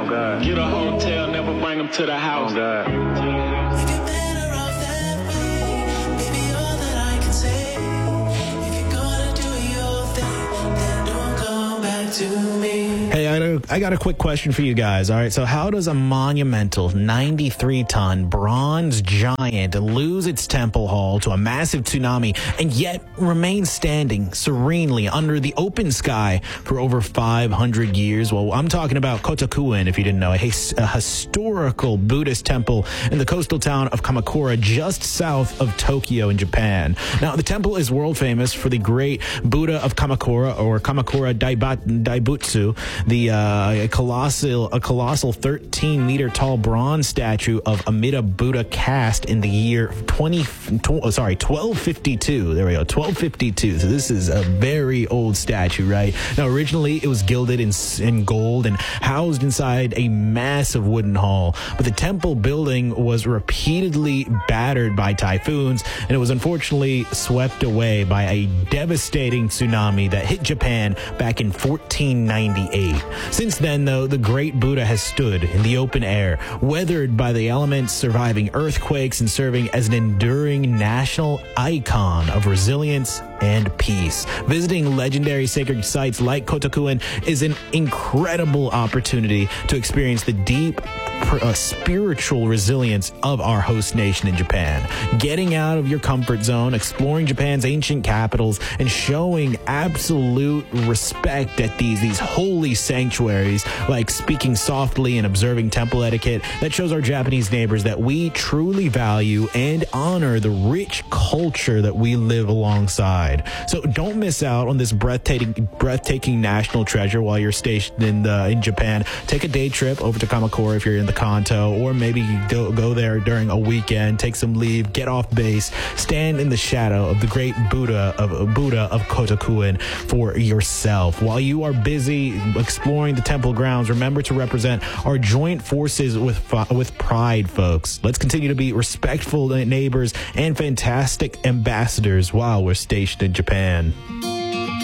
Oh, God. Get a hotel, never bring them to the house. Oh, God. Hey, I got a quick question for you guys. All right, so how does a monumental 93-ton bronze giant lose its temple hall to a massive tsunami and yet remain standing serenely under the open sky for over 500 years? Well, I'm talking about Kotokuin, if you didn't know, a historical Buddhist temple in the coastal town of Kamakura, just south of Tokyo in Japan. Now, the temple is world famous for the great Buddha of Kamakura, or Kamakura Daibutsu, a colossal 13-meter tall bronze statue of Amida Buddha cast in the year 1252. There we go, 1252. So this is a very old statue, right? Now, originally it was gilded in gold and housed inside a massive wooden hall. But the temple building was repeatedly battered by typhoons, and it was unfortunately swept away by a devastating tsunami that hit Japan back in 1498. Since then, though, the great Buddha has stood in the open air, weathered by the elements, surviving earthquakes, and serving as an enduring national icon of resilience and peace. Visiting legendary sacred sites like Kotokuin is an incredible opportunity to experience the deep spiritual resilience of our host nation in Japan. Getting out of your comfort zone, exploring Japan's ancient capitals, and showing absolute respect at these holy sanctuaries, like speaking softly and observing temple etiquette, that shows our Japanese neighbors that we truly value and honor the rich culture that we live alongside. So don't miss out on this breathtaking national treasure while you're stationed in Japan. Take a day trip over to Kamakura if you're in the Kanto, or maybe you go there during a weekend, take some leave, get off base, stand in the shadow of the great Buddha of Kotokuin for yourself. While you are busy exploring the temple grounds, remember to represent our joint forces with pride, folks. Let's continue to be respectful neighbors and fantastic ambassadors while we're stationed in Japan.